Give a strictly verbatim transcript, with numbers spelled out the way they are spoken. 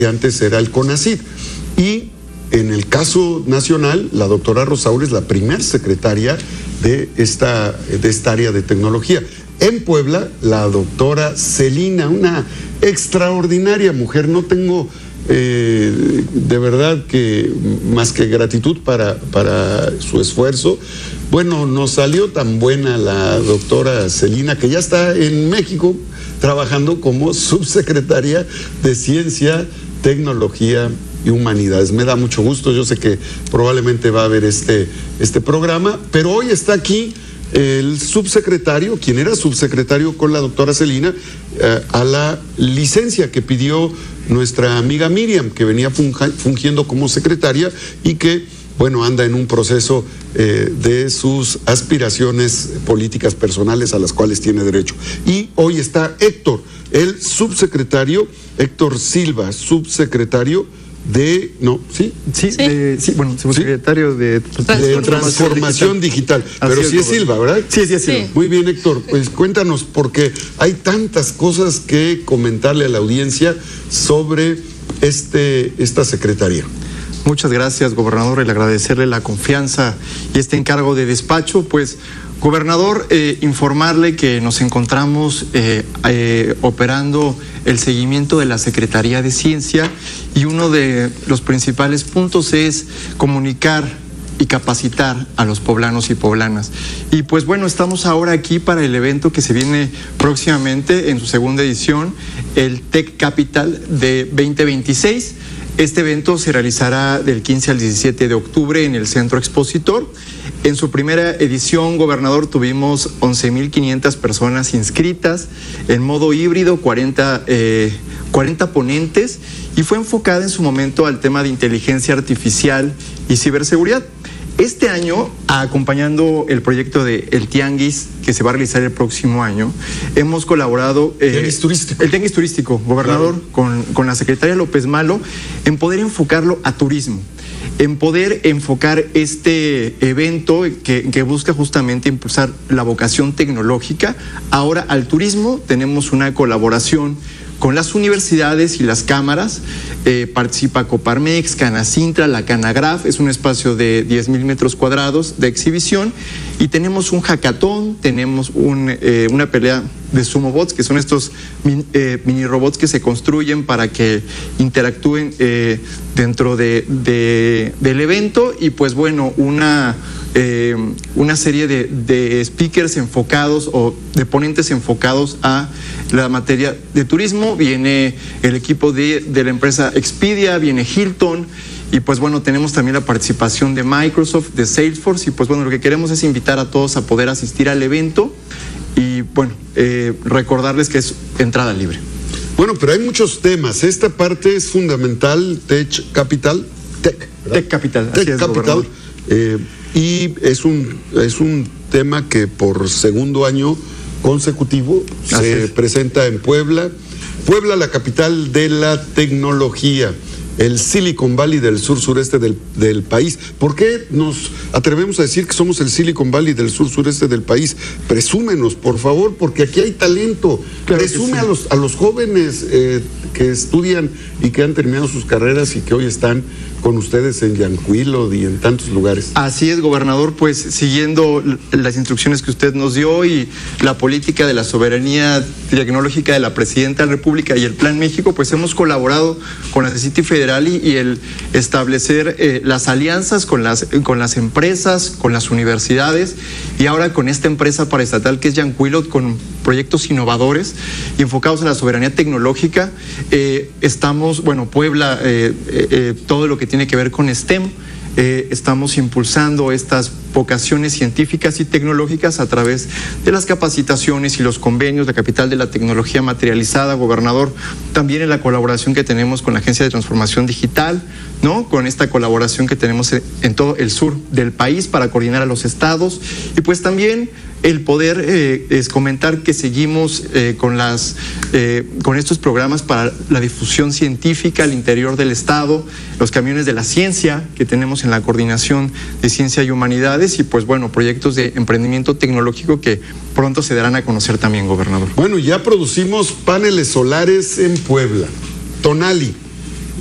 que antes era el CONACYT. Y en el caso nacional, la doctora Rosaura es la primer secretaria de esta, de esta área de tecnología. En Puebla, la doctora Celina, una extraordinaria mujer. No tengo eh, de verdad que más que gratitud para, para su esfuerzo. Bueno, nos salió tan buena la doctora Celina que ya está en México trabajando como subsecretaria de Ciencia, Tecnología y Humanidades. Me da mucho gusto, yo sé que probablemente va a haber este, este programa, pero hoy está aquí el subsecretario, quien era subsecretario con la doctora Celina, eh, a la licencia que pidió nuestra amiga Miriam, que venía fungiendo como secretaria y que, bueno, anda en un proceso eh, de sus aspiraciones políticas personales a las cuales tiene derecho. Y hoy está Héctor, el subsecretario, Héctor Silva, subsecretario de, no, ¿sí? Sí, sí, de, sí bueno, subsecretario ¿Sí? de, de Transformación Digital, digital. Pero sí es Silva, ¿verdad? Sí, sí es Silva. Sí. Muy bien, Héctor, pues cuéntanos, porque hay tantas cosas que comentarle a la audiencia sobre este, esta secretaría. Muchas gracias, gobernador, el agradecerle la confianza y este encargo de despacho. Pues, gobernador, eh, informarle que nos encontramos eh, eh, operando el seguimiento de la Secretaría de Ciencia y uno de los principales puntos es comunicar y capacitar a los poblanos y poblanas. Y pues bueno, estamos ahora aquí para el evento que se viene próximamente en su segunda edición, el Tech Capital de veinte veintiséis. Este evento se realizará del quince al diecisiete de octubre en el Centro Expositor. En su primera edición, gobernador, tuvimos once mil quinientas personas inscritas en modo híbrido, cuarenta, eh, cuarenta ponentes, y fue enfocada en su momento al tema de inteligencia artificial y ciberseguridad. Este año, acompañando el proyecto de El Tianguis, que se va a realizar el próximo año, hemos colaborado... Eh, Tianguis turístico. El Tianguis turístico, gobernador, claro. con, con la secretaria López Malo, en poder enfocarlo a turismo, en poder enfocar este evento que, que busca justamente impulsar la vocación tecnológica. Ahora al turismo tenemos una colaboración con las universidades y las cámaras. Eh, participa Coparmex, Canacintra, la Canagraf, es un espacio de diez mil metros cuadrados de exhibición, y tenemos un hackathon, tenemos un, eh, una pelea de sumo bots, que son estos min, eh, mini robots que se construyen para que interactúen eh, dentro de, de, del evento, y pues bueno, una... Eh, una serie de, de speakers enfocados o de ponentes enfocados a la materia de turismo. Viene el equipo de, de la empresa Expedia, viene Hilton, y pues bueno, tenemos también la participación de Microsoft, de Salesforce, y pues bueno, lo que queremos es invitar a todos a poder asistir al evento y bueno, eh, recordarles que es entrada libre. Bueno, pero hay muchos temas. Esta parte es fundamental, Tech Capital, Tech, ¿verdad? Tech Capital, Tech Capital. Eh, y es un, es un tema que por segundo año consecutivo Así se es. presenta en Puebla. Puebla, la capital de la tecnología, el Silicon Valley del sur-sureste del, del país. ¿Por qué nos atrevemos a decir que somos el Silicon Valley del sur-sureste del país? Presúmenos, por favor, porque aquí hay talento. Claro Presume sí. a los, a los jóvenes eh, que estudian y que han terminado sus carreras y que hoy están con ustedes en Yancuilo y en tantos lugares. Así es, gobernador, pues siguiendo las instrucciones que usted nos dio y la política de la soberanía tecnológica de la Presidenta de la República y el Plan México, pues hemos colaborado con la CECITI Federal y, y el establecer eh, las alianzas con las, con las empresas, con las universidades, y ahora con esta empresa paraestatal que es Yancuilo, con proyectos innovadores y enfocados en la soberanía tecnológica. Eh, estamos, bueno, Puebla, eh, eh, todo lo que tiene que ver con STEM, eh, estamos impulsando estas vocaciones científicas y tecnológicas a través de las capacitaciones y los convenios de capital de la tecnología materializada, gobernador, también en la colaboración que tenemos con la Agencia de Transformación Digital, ¿no? Con esta colaboración que tenemos en todo el sur del país para coordinar a los estados, y pues también el poder eh, es comentar que seguimos eh, con, las, eh, con estos programas para la difusión científica al interior del estado, los camiones de la ciencia que tenemos en la coordinación de ciencia y humanidades, y pues bueno, proyectos de emprendimiento tecnológico que pronto se darán a conocer también, gobernador. Bueno, ya producimos paneles solares en Puebla. Tonali.